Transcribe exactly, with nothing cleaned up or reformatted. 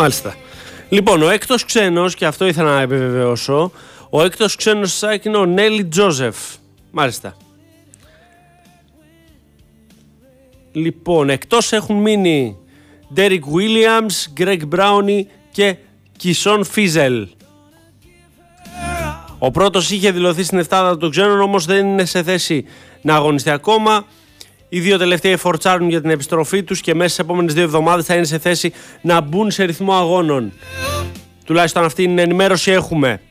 Μάλιστα. Λοιπόν, ο έκτος ξένος, και αυτό ήθελα να επιβεβαιώσω, ο έκτος ξένος σάκ είναι ο Νέλι Τζόζεφ. Μάλιστα. Λοιπόν, εκτός έχουν μείνει Ντέρικ Βίλιαμς, Γκρέγκ Μπράουνι και Κισόν Φίζελ. Ο πρώτος είχε δηλωθεί στην εφτάδα των ξένων, όμως δεν είναι σε θέση να αγωνιστεί ακόμα. Οι δύο τελευταίοι φορτσάρουν για την επιστροφή τους και μέσα στις επόμενες δύο εβδομάδες θα είναι σε θέση να μπουν σε ρυθμό αγώνων. Τουλάχιστον αυτή είναι η ενημέρωση έχουμε.